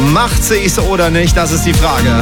Macht sie es oder nicht? Das ist die Frage.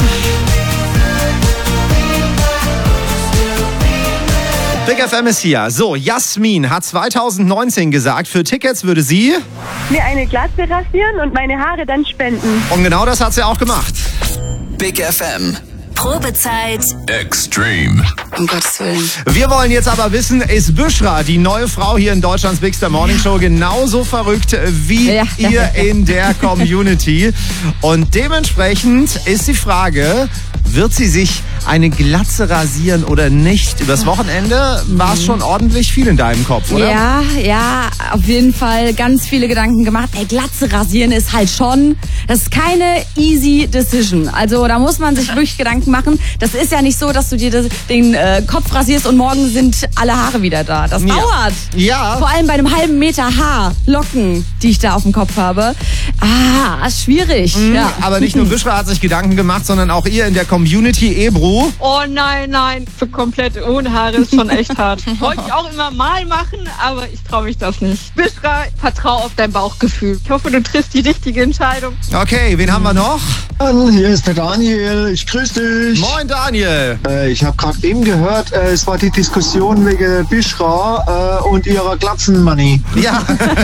Big FM ist hier. So, Jasmin hat 2019 gesagt, für Tickets würde sie mir eine Glatze rasieren und meine Haare dann spenden. Und genau das hat sie auch gemacht. Big FM. Probezeit Extreme. Um Gottes Willen. Wir wollen jetzt aber wissen, ist Büschra, die neue Frau hier in Deutschlands Big Star Morning Show, genauso verrückt wie ihr in der Community? Und dementsprechend ist die Frage, wird sie sich eine Glatze rasieren oder nicht? Übers Wochenende war es schon ordentlich viel in deinem Kopf, oder? Ja, auf jeden Fall ganz viele Gedanken gemacht. Ey, Glatze rasieren ist halt schon, das ist keine easy decision. Also da muss man sich wirklich Gedanken machen. Das ist ja nicht so, dass du dir den Kopf rasierst und morgen sind alle Haare wieder da. Das dauert. Ja. Vor allem bei einem halben Meter Locken, die ich da auf dem Kopf habe. Schwierig. Ja. Aber nicht nur Büschra hat sich Gedanken gemacht, sondern auch ihr in der Community, Ebru. Oh nein, für komplett ohne Haare ist schon echt hart. Wollte ich auch immer mal machen, aber ich traue mich das nicht. Büschra, vertrau auf dein Bauchgefühl. Ich hoffe, du triffst die richtige Entscheidung. Okay, wen haben wir noch? Hier ist der Daniel, ich grüße dich. Moin Daniel. Ich habe gerade eben gehört, es war die Diskussion wegen Büschra und ihrer Glatzenmanie. Ja.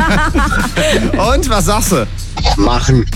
Und, was sagst du? Machen.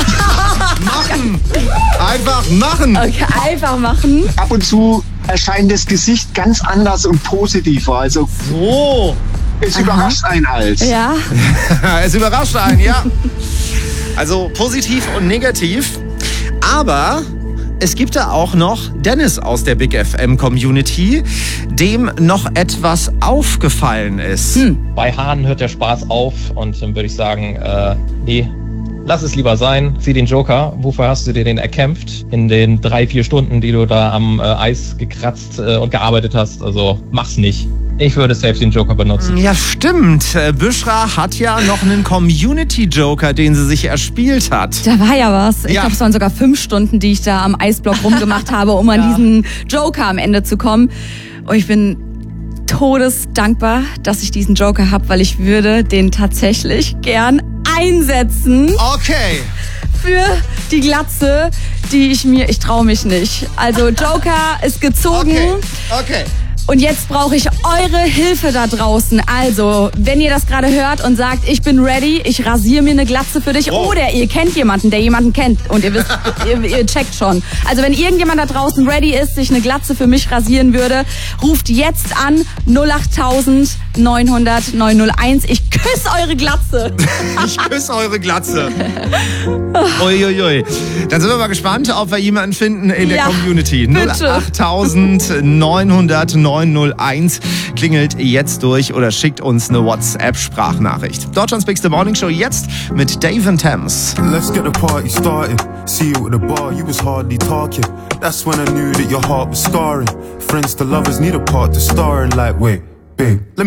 Machen. Einfach machen. Okay, einfach machen. Ab und zu erscheint das Gesicht ganz anders und positiver. Also So. es überrascht einen halt. Ja. Es überrascht einen, ja. Also positiv und negativ. Aber es gibt da auch noch Dennis aus der Big FM Community, dem noch etwas aufgefallen ist. Bei Haaren hört der Spaß auf und dann würde ich sagen, nee, lass es lieber sein. Zieh den Joker. Wofür hast du dir den erkämpft? In den 3-4 Stunden, die du da am Eis gekratzt und gearbeitet hast. Also mach's nicht. Ich würde selbst den Joker benutzen. Ja, stimmt. Büschra hat ja noch einen Community-Joker, den sie sich erspielt hat. Da war ja was. Ich Ja. glaube, es waren sogar 5 Stunden, die ich da am Eisblock rumgemacht habe, um an diesen Joker am Ende zu kommen. Und ich bin todesdankbar, dass ich diesen Joker habe, weil ich würde den tatsächlich gern einsetzen Okay. für die Glatze, die ich traue mich nicht. Also Joker ist gezogen. Okay. Und jetzt brauche ich eure Hilfe da draußen. Also, wenn ihr das gerade hört und sagt, ich bin ready, ich rasiere mir eine Glatze für dich. Oh. Oder ihr kennt jemanden, der jemanden kennt. Und ihr wisst, ihr checkt schon. Also, wenn irgendjemand da draußen ready ist, sich eine Glatze für mich rasieren würde, ruft jetzt an 08000 900 901. Ich küsse eure Glatze. Ich küsse eure Glatze. Uiuiui. Dann sind wir mal gespannt, ob wir jemanden finden in der Ja, Community. bitte. 08000 900 901. Klingelt jetzt durch oder schickt uns eine WhatsApp-Sprachnachricht. Deutschlands Big Star Morning Show jetzt mit Dave and Thames. Let's get the party started. See you at the bar, you was hardly talking. That's when I knew that your heart was scarring. Friends to lovers need a part to star in. Like, wait, babe, let me